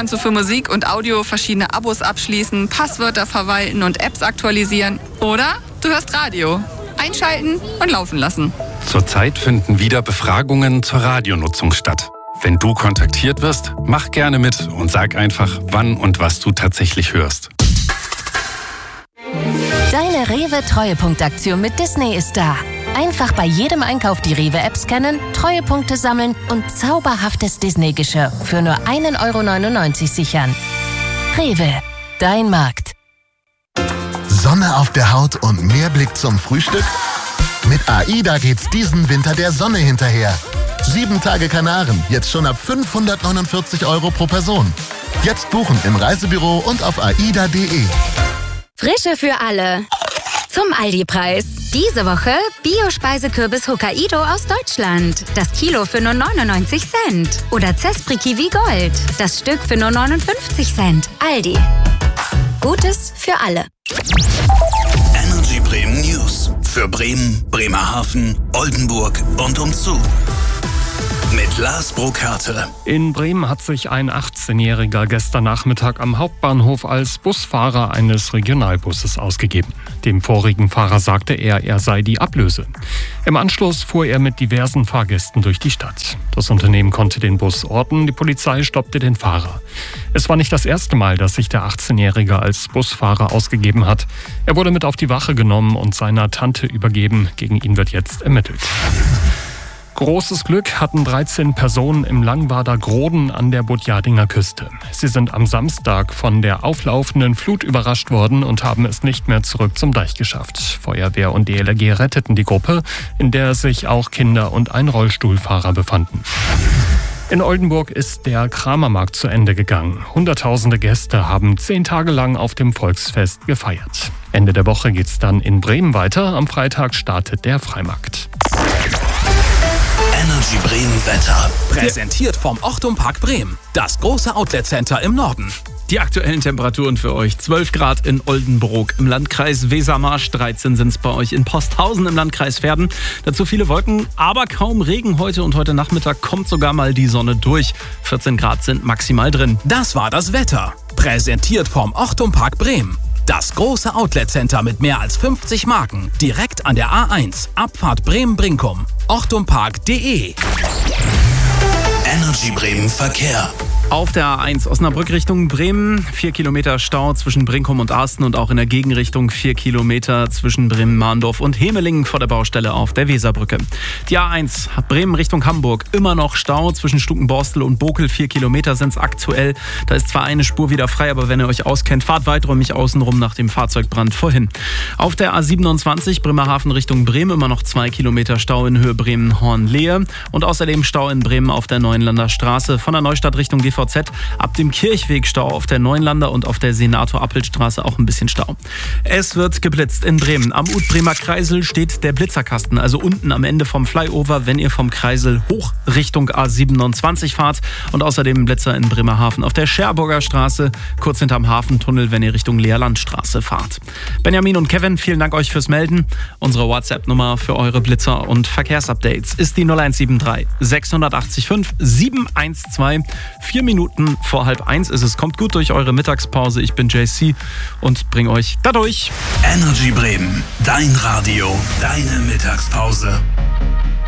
kannst du für Musik und Audio verschiedene Abos abschließen, Passwörter verwalten und Apps aktualisieren. Oder du hörst Radio. Einschalten und laufen lassen. Zurzeit finden wieder Befragungen zur Radionutzung statt. Wenn du kontaktiert wirst, mach gerne mit und sag einfach, wann und was du tatsächlich hörst. Deine Rewe-Treuepunktaktion mit Disney ist da. Einfach bei jedem Einkauf die Rewe-App scannen, Treuepunkte sammeln und zauberhaftes Disney-Geschirr für nur 1,99 € sichern. Rewe, dein Markt. Sonne auf der Haut und mehr Blick zum Frühstück? Mit AIDA geht's diesen Winter der Sonne hinterher. 7 Tage Kanaren, jetzt schon ab 549 € pro Person. Jetzt buchen im Reisebüro und auf aida.de. Frische für alle. Zum Aldi-Preis. Diese Woche Bio-Speisekürbis Hokkaido aus Deutschland. Das Kilo für nur 99 Cent. Oder Zespri Kiwi Gold. Das Stück für nur 59 Cent. Aldi. Gutes für alle. Energy Bremen News. Für Bremen, Bremerhaven, Oldenburg und umzu. Mit Lars Burkhardt. In Bremen hat sich ein 18-Jähriger gestern Nachmittag am Hauptbahnhof als Busfahrer eines Regionalbusses ausgegeben. Dem vorigen Fahrer sagte er sei die Ablöse. Im Anschluss fuhr er mit diversen Fahrgästen durch die Stadt. Das Unternehmen konnte den Bus orten, die Polizei stoppte den Fahrer. Es war nicht das erste Mal, dass sich der 18-Jährige als Busfahrer ausgegeben hat. Er wurde mit auf die Wache genommen und seiner Tante übergeben. Gegen ihn wird jetzt ermittelt. Großes Glück hatten 13 Personen im Langwader Groden an der Budjadinger Küste. Sie sind am Samstag von der auflaufenden Flut überrascht worden und haben es nicht mehr zurück zum Deich geschafft. Feuerwehr und DLRG retteten die Gruppe, in der sich auch Kinder und ein Rollstuhlfahrer befanden. In Oldenburg ist der Kramermarkt zu Ende gegangen. Hunderttausende Gäste haben 10 Tage lang auf dem Volksfest gefeiert. Ende der Woche geht's dann in Bremen weiter. Am Freitag startet der Freimarkt. Energy Bremen Wetter. Präsentiert vom Ochtum Park Bremen. Das große Outlet-Center im Norden. Die aktuellen Temperaturen für euch. 12 Grad in Oldenburg im Landkreis Wesermarsch, 13 sind es bei euch in Posthausen im Landkreis Verden. Dazu viele Wolken, aber kaum Regen heute und heute Nachmittag kommt sogar mal die Sonne durch. 14 Grad sind maximal drin. Das war das Wetter. Präsentiert vom Ochtum Park Bremen. Das große Outlet-Center mit mehr als 50 Marken. Direkt an der A1. Abfahrt Bremen-Brinkum. ochtumpark.de. Energy Bremen Verkehr. Auf der A1 Osnabrück Richtung Bremen, 4 Kilometer Stau zwischen Brinkum und Arsten und auch in der Gegenrichtung 4 Kilometer zwischen Bremen-Mahndorf und Hemelingen vor der Baustelle auf der Weserbrücke. Die A1 Bremen Richtung Hamburg, immer noch Stau zwischen Stukenborstel und Bokel, 4 Kilometer sind es aktuell. Da ist zwar eine Spur wieder frei, aber wenn ihr euch auskennt, fahrt weiträumig außenrum nach dem Fahrzeugbrand vorhin. Auf der A27 Bremerhaven Richtung Bremen, immer noch 2 Kilometer Stau in Höhe Bremen-Hornlehe und außerdem Stau in Bremen auf der Neuenlander Straße von der Neustadt Richtung GVZ. Ab dem Kirchweg Stau auf der Neuenlander und auf der Senator-Appelstraße auch ein bisschen Stau. Es wird geblitzt in Bremen. Am Utbremer Kreisel steht der Blitzerkasten, also unten am Ende vom Flyover, wenn ihr vom Kreisel hoch Richtung A27 fahrt. Und außerdem Blitzer in Bremerhaven auf der Scherburger Straße, kurz hinterm Hafentunnel, wenn ihr Richtung Leerlandstraße fahrt. Benjamin und Kevin, vielen Dank euch fürs Melden. Unsere WhatsApp-Nummer für eure Blitzer- und Verkehrsupdates ist die 0173 680 712. 4 Minuten vor 12:30 ist es. Kommt gut durch eure Mittagspause. Ich bin JC und bringe euch dadurch. Energy Bremen, dein Radio, deine Mittagspause.